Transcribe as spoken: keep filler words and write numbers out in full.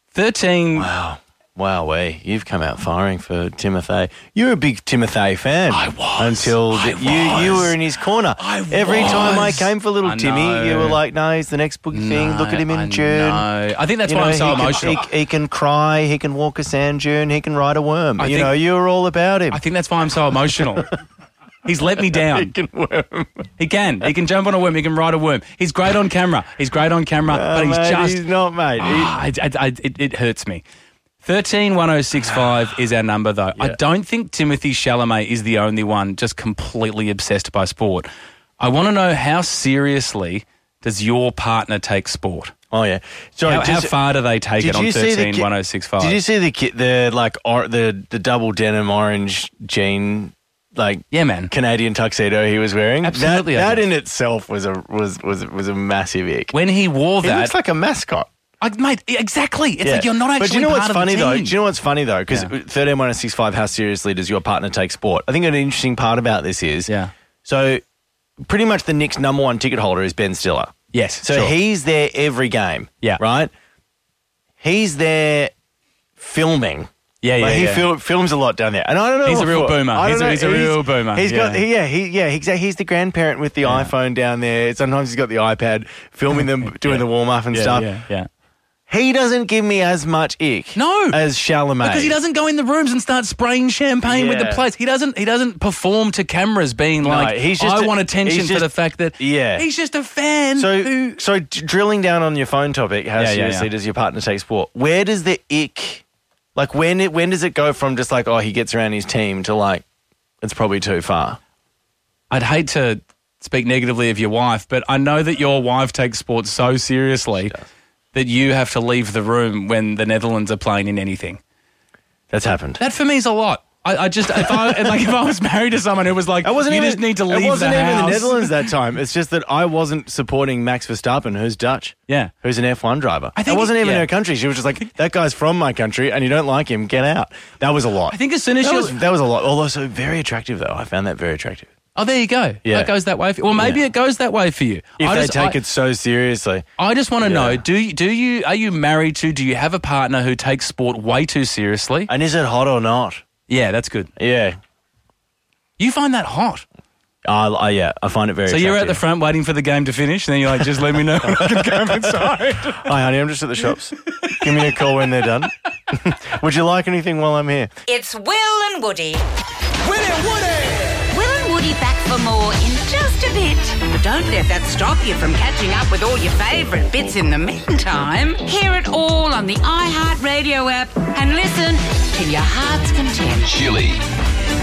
thirteen. Wow. Wow, way. You've come out firing for Timothy. You're a big Timothy fan. I was. Until I the, you you was. were in his corner. I Every was. time I came for little I Timmy, know. you were like, no, he's the next big thing. Look at him in I June. know. I think that's You why know, I'm so he can- emotional. he, he can cry, he can walk a sand dune, he can ride a worm. I you think- know, you were all about him. I think that's why I'm so emotional. He's let me down. he can worm. He can. He can jump on a worm. He can ride a worm. He's great on camera. He's great on camera, but he's mate, just... he's not, mate. He- Ah, I, I, I, it, it hurts me. thirteen one oh six five is our number, though. I Yeah. don't think Timothy Chalamet is the only one just completely obsessed by sport. I want to know, how seriously does your partner take sport? Oh, yeah. Sorry, How, how just- far do they take Did it on you see the thirteen ki- one oh six five? Did you see the ki- the like or, the the double denim orange jean like Yeah, man. Canadian tuxedo he was wearing? Absolutely, I That, that did. in itself was a was was was a massive ick. When he wore He that... looks like a mascot. I, mate, exactly. It's Yeah. like you're not actually But do you know part what's of funny the though? team. Do you know what's funny though? Because Yeah. thirteen one oh six five, how seriously does your partner take sport? I think an interesting part about this is Yeah. so pretty much the Knicks' number one ticket holder is Ben Stiller. Yes, So sure. he's there every game. Yeah. Right? He's there filming. Yeah, yeah, Like he yeah. fil- films a lot down there. And I don't know. He's what a real for- boomer. I don't He's a- know. he's a real boomer. He's got, Yeah. he, yeah, he, yeah, exactly. He's the grandparent with the iPhone down there. Sometimes he's got the iPad filming them, doing the warm up and yeah, stuff. Yeah, yeah. He doesn't give me as much ick. No. As Chalamet. Because he doesn't go in the rooms and start spraying champagne with the Yeah. players. He doesn't. He doesn't perform to cameras, being like, he's just "I a- want attention he's for just- the fact that." Yeah. he's just a fan. So, who, so d- drilling down on your phone topic, how Yeah, yeah, seriously yeah. does your partner take sport? Where does the ick, like when it, when does it go from just like, oh, he gets around his team to like, it's probably too far? I'd hate to speak negatively of your wife, but I know that your wife takes sports so seriously that you have to leave the room when the Netherlands are playing in anything. That's happened. That for me is a lot. I, I just if I like if I was married to someone who was like, I wasn't you even, just need to leave It wasn't the even house. the Netherlands that time. It's just that I wasn't supporting Max Verstappen, who's Dutch. Yeah. Who's an F one driver. I think it wasn't it- even yeah. her country. She was just like, that guy's from my country and you don't like him, get out. That was a lot. I think as soon as that you was, that was a lot. Although so very attractive though. I found that very attractive. oh, there you go. Yeah. That goes that way. For, well, maybe Yeah. it goes that way for you. If I they just- take I- it so seriously. I just want to Yeah. know, do you, do you, are you married to, do you have a partner who takes sport way too seriously? And is it hot or not? Yeah, that's good. Yeah. You find that hot. I, I, yeah, I find it very So attractive. you're at the front waiting for the game to finish, and then you're like, just let me know when I can come inside. Hi, honey, I'm just at the shops. Give me a call when they're done. Would you like anything while I'm here? It's Will and Woody. Will and Woody! Will and Woody back for more in just a bit. But don't let that stop you from catching up with all your favourite bits in the meantime. Hear it all on the iHeartRadio app and listen to your heart's content. Chili.